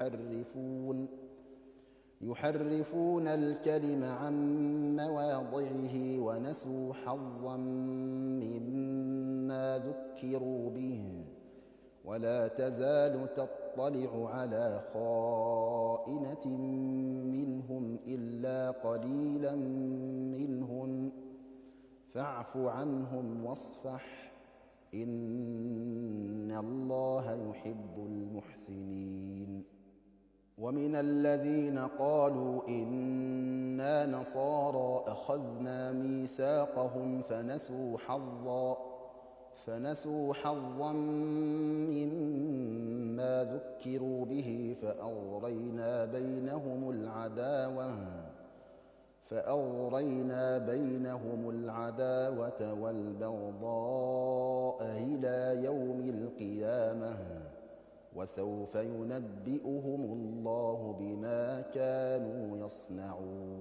يحرفون الكلم عن مواضعه ونسوا حظا مما ذكروا به ولا تزال تطلع على خائنة منهم إلا قليلا منهم فاعف عنهم واصفح إن الله يحب المحسنين. ومن الذين قالوا إنا نصارى أخذنا ميثاقهم فنسوا حظا مما ذكروا به فأغرينا بينهم العداوة والبغضاء إلى يوم القيامة وسوف ينبئهم الله بما كانوا يصنعون.